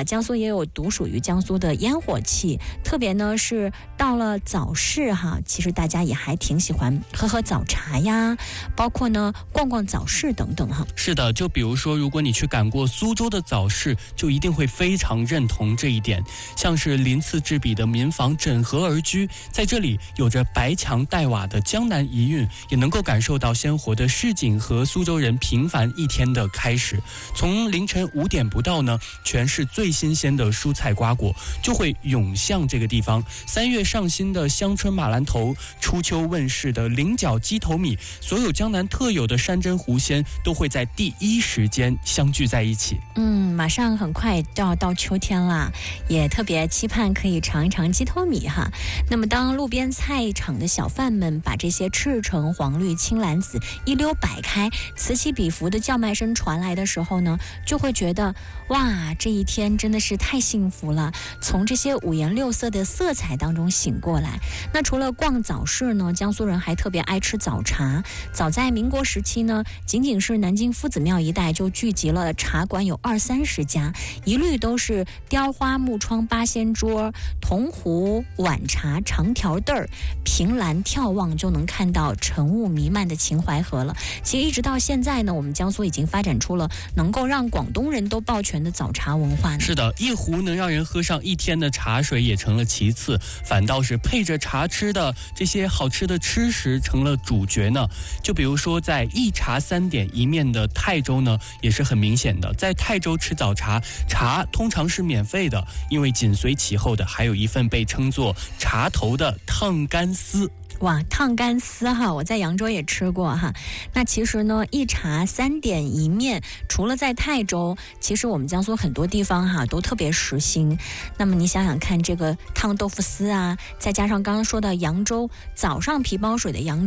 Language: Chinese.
啊，江苏也有独属于江苏的烟火气，特别呢是到了早市哈，其实大家也还挺喜欢喝喝早茶呀，包括呢逛逛早市等等哈。 是的，就比如说如果你去赶过苏州的早市，就一定会非常认同这一点。像是鳞次栉比的民房枕河而居，在这里有着白墙黛瓦的江南遗韵，也能够感受到鲜活的市井和苏州人平凡一天的开始。从凌晨5点不到呢，全是最新鲜的蔬菜瓜果就会涌向这个地方。3月上新的香椿马兰头，初秋问世的菱角鸡头米，所有江南特有的山珍湖鲜都会在第一时间相聚在一起。 马上很快就要到秋天了，也特别期盼可以尝一尝鸡头米哈。那么当路边菜场的小贩们把这些赤橙黄绿青蓝紫一溜摆开，此起彼伏的叫卖声传来的时候呢，就会觉得哇，这一天真的是太幸福了，从这些五颜六色的色彩当中醒过来。那除了逛早市呢，江苏人还特别爱吃早茶。早在民国时期呢，仅仅是南京夫子庙一带就聚集了茶馆有20-30家，一律都是雕花木窗八仙桌、铜壶碗茶长条凳儿，凭栏眺望就能看到晨雾弥漫的秦淮河了。其实一直到现在呢，我们江苏已经发展出了能够让广东人都抱拳的早茶文化呢。 是的，一壶能让人喝上一天的茶水也成了其次，反倒是配着茶吃的这些好吃的吃食成了主角呢。就比如说在一茶3点一面的泰州呢，也是很明显的。在泰州吃早茶，茶通常是免费的，因为紧随其后的还有一份被称作茶头的烫干丝。 哇，烫干丝哈，我在扬州也吃过哈。那其实呢，一茶3点一面，除了在泰州，其实我们江苏很多地方哈都特别时兴。那么你想想看，这个烫豆腐丝啊，再加上刚刚说到扬州早上皮包水的扬